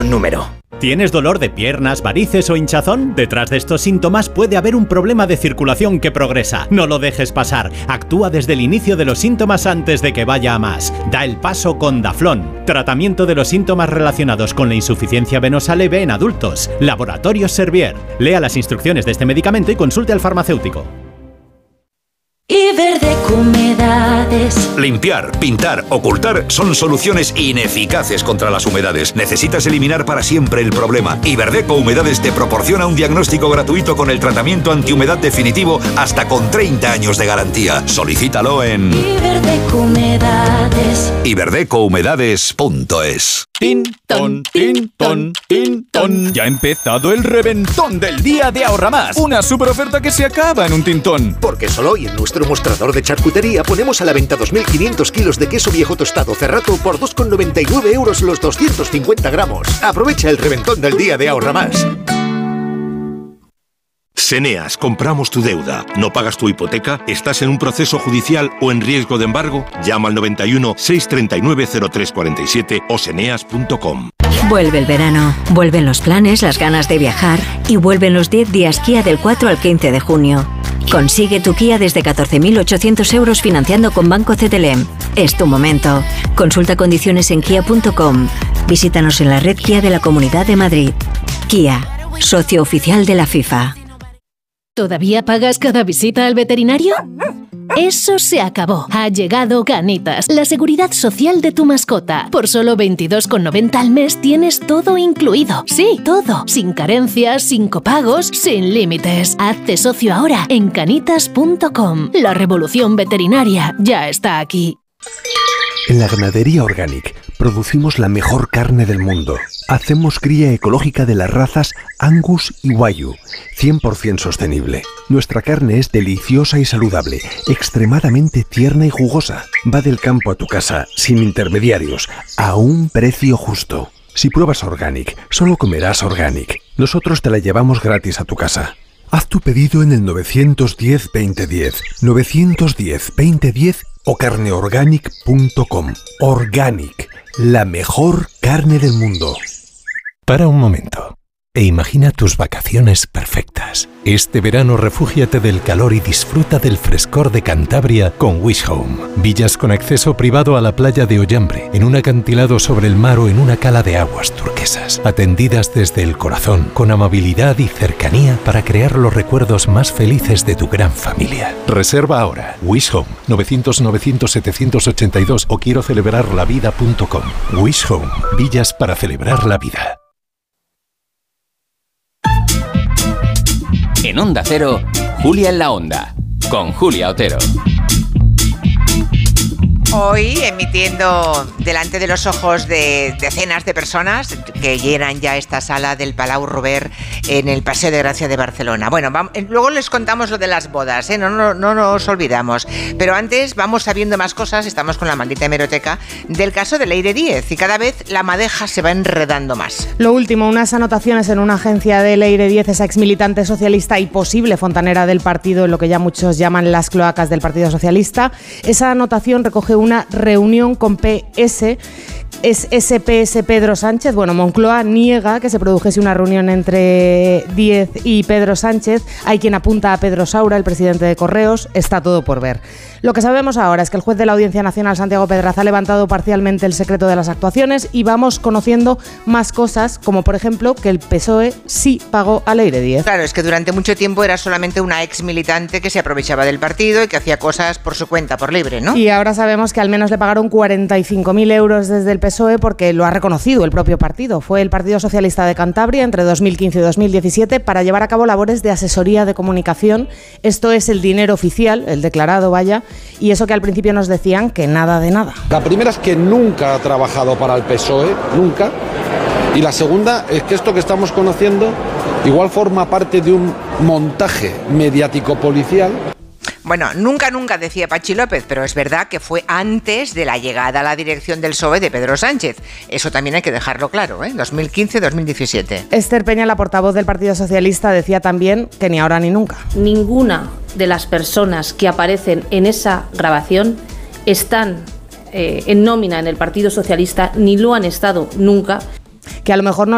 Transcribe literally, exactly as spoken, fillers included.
número. ¿Tienes dolor de piernas, varices o hinchazón? Detrás de estos síntomas puede haber un problema de circulación que progresa. No lo dejes pasar. Actúa desde el inicio de los síntomas antes de que vaya a más. Da el paso con Daflón. Tratamiento de los síntomas relacionados con la insuficiencia venosa leve en adultos. Laboratorios Servier. Lea las instrucciones de este medicamento y consulte al farmacéutico. Iberdeco Humedades. Limpiar, pintar, ocultar son soluciones ineficaces contra las humedades. Necesitas eliminar para siempre el problema. Iberdeco Humedades te proporciona un diagnóstico gratuito con el tratamiento antihumedad definitivo hasta con treinta años de garantía. Solicítalo en Iberdeco Humedades. iberdeco humedades punto es. Tin, ton, tin, ton, tin, ton. Ya ha empezado el reventón del día de Ahorra Más. Una super oferta que se acaba en un tintón. Porque solo hoy en nuestro mostrador de charcutería ponemos a la venta dos mil quinientos kilos de queso viejo tostado Cerrato por dos con noventa y nueve euros los doscientos cincuenta gramos. Aprovecha el reventón del día de Ahorra Más. Seneas, compramos tu deuda. ¿No pagas tu hipoteca? ¿Estás en un proceso judicial o en riesgo de embargo? Llama al noventa y uno, seiscientos treinta y nueve, cero tres cuarenta y siete o seneas punto com. Vuelve el verano, vuelven los planes, las ganas de viajar y vuelven los diez días Kia del cuatro al quince de junio. Consigue tu Kia desde catorce mil ochocientos euros financiando con Banco C T L M. Es tu momento. Consulta condiciones en kia punto com. Visítanos en la red Kia de la Comunidad de Madrid. Kia, socio oficial de la FIFA. ¿Todavía pagas cada visita al veterinario? Eso se acabó. Ha llegado Canitas, la seguridad social de tu mascota. Por solo veintidós con noventa al mes tienes todo incluido. Sí, todo. Sin carencias, sin copagos, sin límites. Hazte socio ahora en canitas punto com. La revolución veterinaria ya está aquí. En la Ganadería Organic producimos la mejor carne del mundo. Hacemos cría ecológica de las razas Angus y Wagyu, cien por ciento sostenible. Nuestra carne es deliciosa y saludable, extremadamente tierna y jugosa. Va del campo a tu casa, sin intermediarios, a un precio justo. Si pruebas Organic, solo comerás Organic. Nosotros te la llevamos gratis a tu casa. Haz tu pedido en el nueve uno cero, veinte diez, nueve uno cero, veinte diez o carne organic punto com. Organic, la mejor carne del mundo. Para un momento e imagina tus vacaciones perfectas. Este verano refúgiate del calor y disfruta del frescor de Cantabria con Wish Home. Villas con acceso privado a la playa de Ollambre, en un acantilado sobre el mar o en una cala de aguas turquesas. Atendidas desde el corazón, con amabilidad y cercanía para crear los recuerdos más felices de tu gran familia. Reserva ahora. Wish Home, novecientos novecientos setecientos ochenta y dos o quiero celebrar la vida punto com. Wish Home, villas para celebrar la vida. En Onda Cero, Julia en la Onda, con Julia Otero. Hoy emitiendo delante de los ojos de decenas de personas que llenan ya esta sala del Palau Robert en el Paseo de Gracia de Barcelona. Bueno, vamos, luego les contamos lo de las bodas, ¿eh? no, no, no nos olvidamos. Pero antes vamos sabiendo más cosas, estamos con la maldita hemeroteca del caso de Leire Díez y cada vez la madeja se va enredando más. Lo último, unas anotaciones en una agencia de Leire Díez, esa exmilitante socialista y posible fontanera del partido, en lo que ya muchos llaman las cloacas del Partido Socialista. Esa anotación recoge una reunión con P S, es S P S Pedro Sánchez. Bueno, Moncloa niega que se produjese una reunión entre Díez y Pedro Sánchez. Hay quien apunta a Pedro Saura, el presidente de Correos. Está todo por ver. Lo que sabemos ahora es que el juez de la Audiencia Nacional, Santiago Pedraza, ha levantado parcialmente el secreto de las actuaciones y vamos conociendo más cosas, como por ejemplo que el P S O E sí pagó a Leire Díez. Claro, es que durante mucho tiempo era solamente una ex militante que se aprovechaba del partido y que hacía cosas por su cuenta, por libre, ¿no? Y ahora sabemos que al menos le pagaron cuarenta y cinco mil euros desde el P S O E porque lo ha reconocido el propio partido. Fue el Partido Socialista de Cantabria entre dos mil quince y dos mil diecisiete para llevar a cabo labores de asesoría de comunicación. Esto es el dinero oficial, el declarado, vaya, y eso que al principio nos decían que nada de nada. La primera es que nunca ha trabajado para el P S O E, nunca. Y la segunda es que esto que estamos conociendo igual forma parte de un montaje mediático policial. Bueno, nunca, nunca decía Pachi López, pero es verdad que fue antes de la llegada a la dirección del P S O E de Pedro Sánchez. Eso también hay que dejarlo claro, ¿eh? dos mil quince dos mil diecisiete. Esther Peña, la portavoz del Partido Socialista, decía también que ni ahora ni nunca. Ninguna de las personas que aparecen en esa grabación están eh, en nómina en el Partido Socialista, ni lo han estado nunca. Que a lo mejor no